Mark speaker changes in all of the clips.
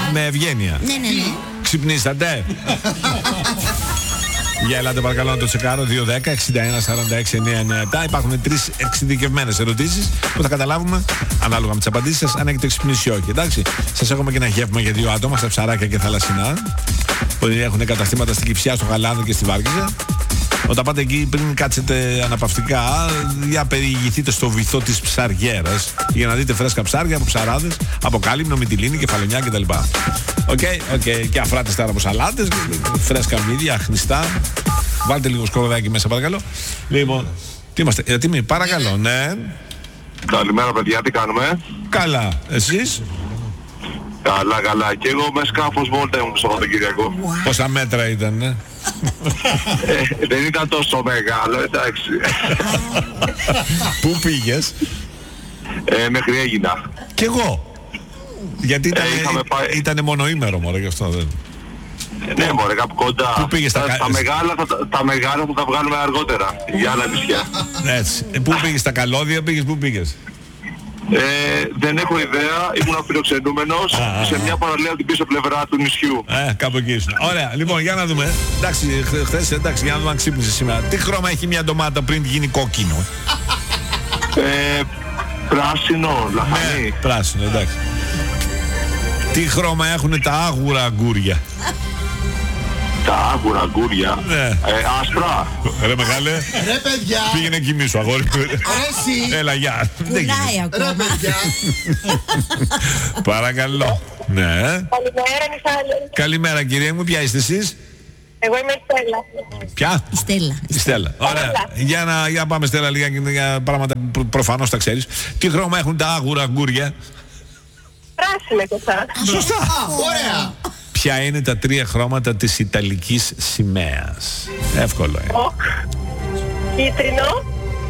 Speaker 1: με ευγένεια.
Speaker 2: Ναι.
Speaker 1: Ξυπνήσατε. Για ελάτε παρακαλώ να το τσεκάρω. 2-10-61-46-997. Υπάρχουν 3 εξειδικευμένες ερωτήσεις που θα καταλάβουμε ανάλογα με τις απαντήσεις σας αν έχετε ξυπνήσει ή όχι. Εντάξει. Σας έχουμε και ένα γεύμα για 2 άτομα στα Ψαράκια και Θαλασσινά, που έχουν καταστήματα στην Κυψιά, στο Γαλάνο και στη Βάρκηζα. Όταν πάτε εκεί, πριν κάτσετε αναπαυτικά, για περιηγηθείτε στο βυθό της ψαριέρας για να δείτε φρέσκα ψάρια από ψαράδες, από κάλυμνο, μυτιλίνη, κεφαλονιά κτλ. Οκ. Και αφράτιστα από σαλάτες, φρέσκα μύδια, αχνιστά. Βάλτε λίγο σκορδάκι μέσα, παρακαλώ. Λοιπόν, τι είμαστε, έτοιμοι, παρακαλώ, ναι.
Speaker 3: Καλημέρα, παιδιά, τι κάνουμε?
Speaker 1: Καλά, εσείς?
Speaker 3: Καλά. Και εγώ με σκάφος βόλτα ήμουν το Σαββατοκύριακο.
Speaker 1: Πόσα μέτρα ήταν, ναι?
Speaker 3: Δεν ήταν τόσο μεγάλο, εντάξει.
Speaker 1: Πού πήγες?
Speaker 3: Μέχρι Αίγινα.
Speaker 1: Κι εγώ. Γιατί ήταν μονοήμερο, μωρέ, γι' αυτό δεν.
Speaker 3: Ναι, μωρέ, κάπου κοντά.
Speaker 1: Πού πήγες
Speaker 3: τα μεγάλα θα τα βγάλουμε αργότερα, για άλλα νησιά.
Speaker 1: Έτσι. Πού πήγες, στα καλώδια πήγες, πού πήγες?
Speaker 3: Δεν έχω ιδέα, ήμουν φιλοξενούμενος σε μια παραλία την πίσω πλευρά του νησιού.
Speaker 1: Κάπου εκεί ήσουν. Ωραία, λοιπόν, για να δούμε. Εντάξει, χθες, εντάξει, για να δούμε αν ξύπνησε σήμερα. Τι χρώμα έχει μια ντομάτα πριν γίνει κόκκινο?
Speaker 3: Πράσινο, λαχανί.
Speaker 1: Ναι, πράσινο, εντάξει. Τι χρώμα έχουν τα άγουρα αγκούρια?
Speaker 3: Τα άγουρα αγκούρια.
Speaker 1: Ναι.
Speaker 3: Άσπρα.
Speaker 1: Ρε μεγάλε.
Speaker 4: Ρε παιδιά.
Speaker 1: Πήγαινε κοιμήσου, αγόρι.
Speaker 4: Εσύ.
Speaker 1: Έλα, γεια.
Speaker 2: Πουλάει ακόμα.
Speaker 4: Ρε παιδιά.
Speaker 1: Παρακαλώ. Ναι.
Speaker 5: Καλημέρα, Μιχάλη.
Speaker 1: Καλημέρα, κυρία μου, ποια είστε εσείς?
Speaker 5: Εγώ είμαι η Στέλλα.
Speaker 1: Ποια?
Speaker 2: Η
Speaker 1: Στέλλα. Ωραία. Για να πάμε, Στέλλα, λίγα για πράγματα που προφανώς τα ξέρεις. Τι χρώμα έχουν τα άγουρα αγκούρια?
Speaker 5: Πράσινα και αυτά.
Speaker 1: Σωστά.
Speaker 4: Ωραία.
Speaker 1: Ποια είναι τα 3 χρώματα της Ιταλικής σημαίας? Εύκολο είναι.
Speaker 5: Κίτρινο.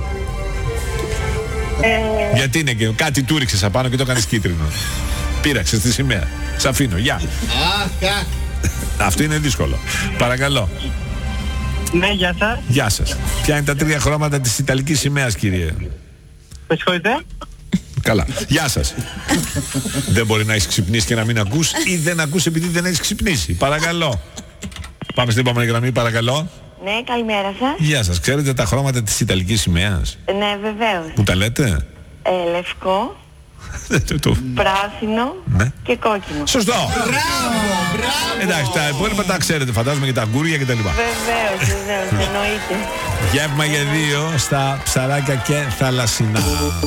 Speaker 1: Γιατί είναι και κάτι του ρίξες απάνω και το κάνεις κίτρινο. Πήραξες τη σημαία. Σ' αφήνω. Γεια. Αυτό είναι δύσκολο. Παρακαλώ.
Speaker 6: Ναι, γεια σας.
Speaker 1: Γεια σας. Ποια είναι τα 3 χρώματα της Ιταλικής σημαίας, κύριε?
Speaker 6: Με συγχωρείτε.
Speaker 1: Καλά. Γεια σας. Δεν μπορεί να έχεις ξυπνήσει και να μην ακούς, ή δεν ακούς επειδή δεν έχεις ξυπνήσει. Παρακαλώ. Πάμε στην επόμενη γραμμή, παρακαλώ.
Speaker 5: Ναι, καλημέρα σας.
Speaker 1: Γεια σας. Ξέρετε τα χρώματα της Ιταλικής σημαίας?
Speaker 5: Ναι, βεβαίως.
Speaker 1: Που τα λέτε?
Speaker 5: Λευκό,
Speaker 1: Το-
Speaker 5: πράσινο
Speaker 1: Ναι.
Speaker 5: και κόκκινο.
Speaker 1: Σωστό.
Speaker 4: Μπράβο.
Speaker 1: Εντάξει, τα υπόλοιπα τα ξέρετε, φαντάζομαι, και τα αγκούρια και τα λοιπά.
Speaker 5: Βεβαίως, εννοείται.
Speaker 1: Γεύμα για 2 στα Ψαράκια και Θαλασσινά.